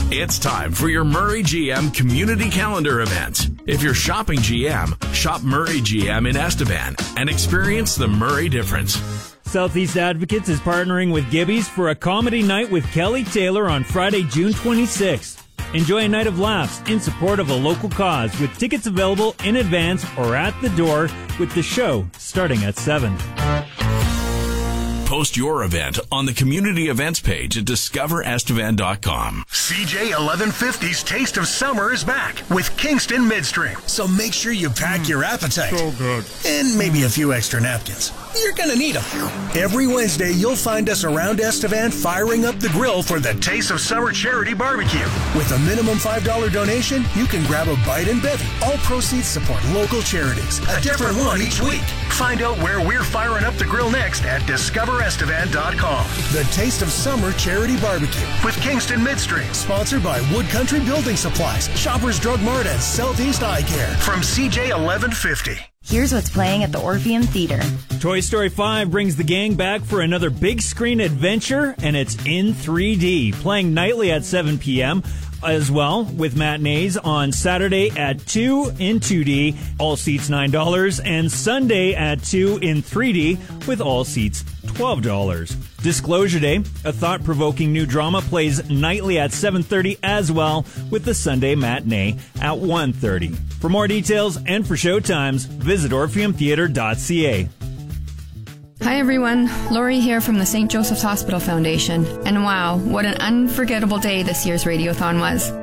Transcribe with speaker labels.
Speaker 1: It's time for your Murray GM Community Calendar event. If you're shopping GM, shop Murray GM in Estevan and experience the Murray difference.
Speaker 2: Southeast Advocates is partnering with Gibby's for a comedy night with Kelly Taylor on Friday, June 26th. Enjoy a night of laughs in support of a local cause with tickets available in advance or at the door with the show starting at 7.
Speaker 1: Post your event on the community events page at discoverestevan.com.
Speaker 3: CJ 1150's Taste of Summer is back with Kingston Midstream. So make sure you pack your appetite.
Speaker 4: So good.
Speaker 3: And maybe a few extra napkins. You're going to need them. Every Wednesday, you'll find us around Estevan firing up the grill for the Taste of Summer Charity Barbecue. With a minimum $5 donation, you can grab a bite and bevy. All proceeds support local charities. A different one each week. Find out where we're firing up the grill next at discoverestevan.com. The Taste of Summer Charity Barbecue with Kingston Midstream. Sponsored by Wood Country Building Supplies, Shoppers Drug Mart, and Southeast Eye Care. From CJ 1150.
Speaker 5: Here's what's playing at the Orpheum Theater.
Speaker 2: Toy Story 5 brings the gang back for another big screen adventure, and it's in 3D, playing nightly at 7 p.m., as well, with matinees on Saturday at 2 in 2D, all seats $9, and Sunday at 2 in 3D, with all seats $12. Disclosure Day, a thought-provoking new drama, plays nightly at 7:30 as well, with the Sunday matinee at 1:30. For more details and for showtimes, visit orpheumtheater.ca.
Speaker 6: Hi everyone, Lori here from the St. Joseph's Hospital Foundation. And wow, what an unforgettable day this year's Radiothon was.